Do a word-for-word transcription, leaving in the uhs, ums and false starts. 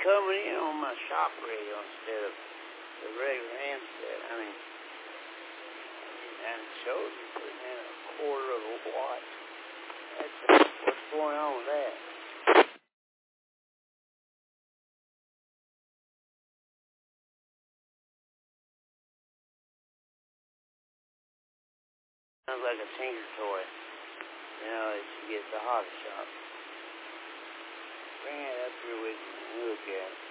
coming in on my shop radio instead of the regular handset. I mean, and it shows you putting in a quarter of a watt. That's what's going on with that. Sounds like a Tinker toy. You know, that you get at the hobby shop. Bring it up here with me and look at it.